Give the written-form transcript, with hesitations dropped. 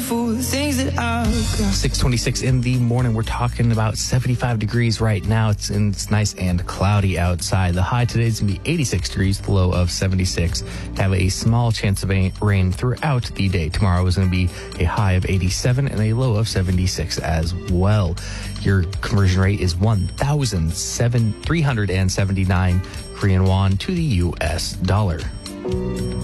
fool, the things that I've got. 6:26 in the morning. We're talking about 75 degrees right now. It's nice and cloudy outside. The high today is going to be 86 degrees, the low of 76. Have a small chance of rain throughout the day. Tomorrow is going to be a high of 87 and a low of 76 as well. Your conversion rate is 1,379 Korean won to the U.S. dollar.